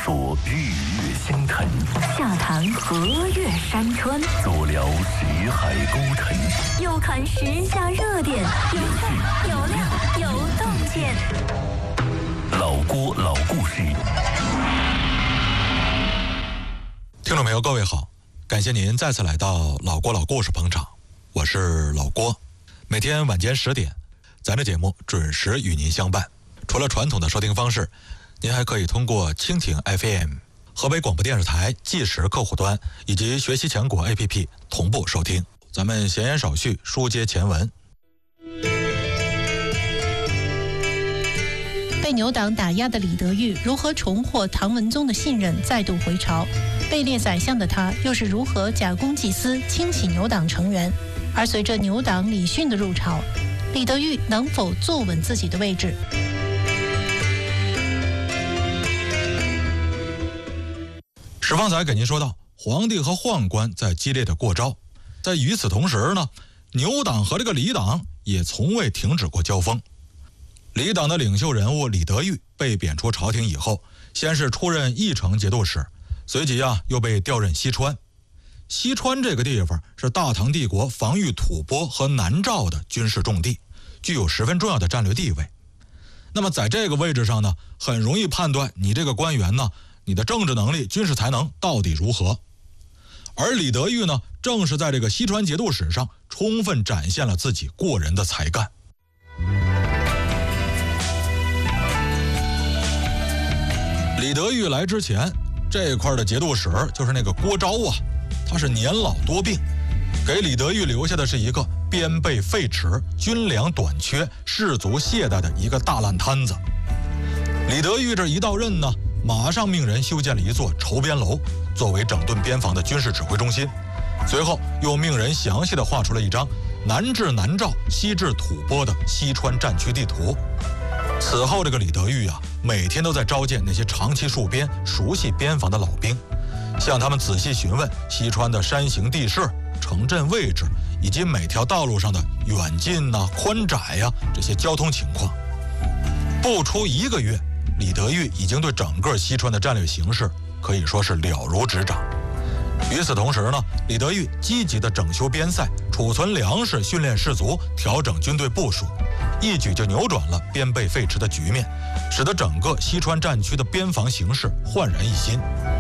说日月星辰， 下谈河岳山川， 左聊识海沟腾， 右看时下热点，有趣有料有洞见。 老郭老故事。 听众朋友，各位好，感谢您再次来到老郭老故事捧场，我是老郭。每天晚间10点，咱的节目准时与您相伴。除了传统的收听方式，您还可以通过蜻蜓 FM、河北广播电视台即时客户端以及学习强国 APP 同步收听。咱们闲言少叙，书接前文。 被牛党打压的李德裕如何重获唐文宗的信任，再度回朝？被列宰相的他又是如何假公济私，清洗牛党成员？而随着牛党李训的入朝，李德裕能否坐稳自己的位置？ 史方才给您说到，皇帝和宦官在激烈的过招，在与此同时呢，牛党和这个李党也从未停止过交锋。李党的领袖人物李德裕被贬出朝廷以后，先是出任义城节度使，随即又被调任西川。西川这个地方是大唐帝国防御吐蕃和南诏的军事重地，具有十分重要的战略地位。那么在这个位置上呢，很容易判断你这个官员呢，你的政治能力、军事才能到底如何。而李德裕呢，正是在这个西川节度使上充分展现了自己过人的才干。李德裕来之前，这块的节度使就是那个郭昭啊，他是年老多病，给李德裕留下的是一个边备废弛、军粮短缺、士卒懈怠的一个大烂摊子。李德裕这一到任呢，马上命人修建了一座筹边楼，作为整顿边防的军事指挥中心。随后又命人详细地画出了一张南至南诏、西至吐蕃的西川战区地图。此后这个李德裕每天都在召见那些长期戍边、熟悉边防的老兵，向他们仔细询问西川的山形地势、城镇位置以及每条道路上的远近宽窄这些交通情况。不出1个月，李德裕已经对整个西川的战略形势可以说是了如指掌。与此同时呢，李德裕积极地整修边塞，储存粮食，训练士卒，调整军队部署，一举就扭转了边备废弛的局面，使得整个西川战区的边防形势焕然一新。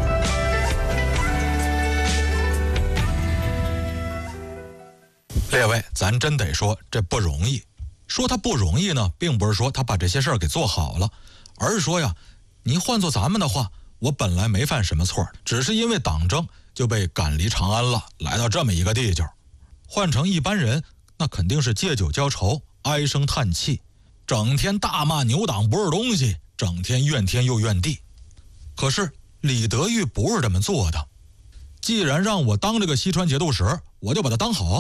列位，咱真得说这不容易。说他不容易呢，并不是说他把这些事儿给做好了，而是说你换做咱们的话，我本来没犯什么错，只是因为党争就被赶离长安了，来到这么一个地界。换成一般人，那肯定是借酒浇愁，唉声叹气，整天大骂牛党不是东西，整天怨天又怨地。可是李德裕不是这么做的，既然让我当这个西川节度使，我就把它当好。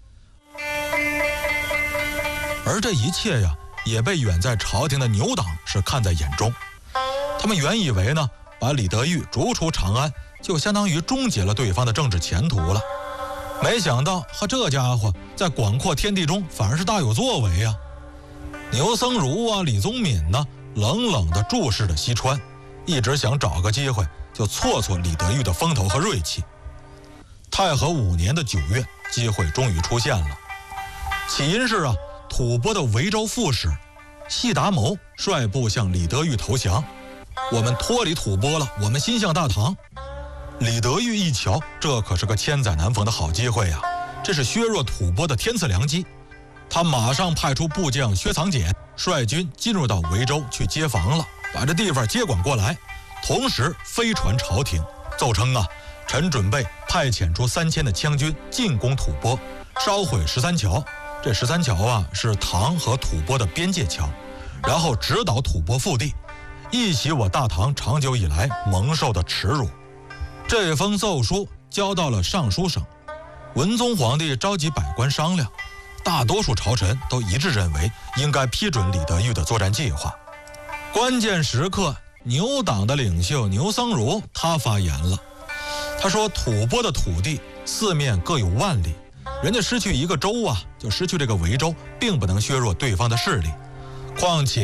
而这一切也被远在朝廷的牛党是看在眼中。他们原以为呢，把李德裕逐出长安，就相当于终结了对方的政治前途了。没想到这家伙在广阔天地中反而是大有作为啊！牛僧孺李宗闵呢，冷冷地注视着西川，一直想找个机会就挫挫李德裕的风头和锐气。太和5年的9月，机会终于出现了。起因是吐蕃的维州副使细达谋率部向李德裕投降，我们脱离吐蕃了，我们心向大唐。李德裕一瞧，这可是个千载难逢的好机会这是削弱吐蕃的天赐良机。他马上派出部将薛藏俭率军进入到维州去接防了，把这地方接管过来，同时飞传朝廷，奏称臣准备派遣出3000的羌军进攻吐蕃，烧毁13桥。这13桥是唐和吐蕃的边界桥，然后直捣吐蕃腹地，一洗我大唐长久以来蒙受的耻辱。这封奏书交到了尚书省，文宗皇帝召集百官商量，大多数朝臣都一致认为应该批准李德裕的作战计划。关键时刻，牛党的领袖牛僧孺他发言了，他说吐蕃的土地四面各有万里，人家失去一个州就失去这个维州，并不能削弱对方的势力，况且